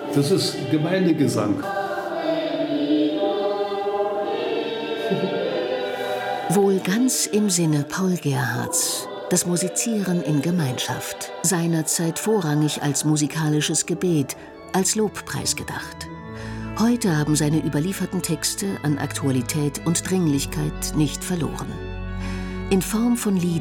Das ist Gemeindegesang. Wohl ganz im Sinne Paul Gerhardts, das Musizieren in Gemeinschaft, seinerzeit vorrangig als musikalisches Gebet, als Lobpreis gedacht. Heute haben seine überlieferten Texte an Aktualität und Dringlichkeit nicht verloren. In Form von Liedern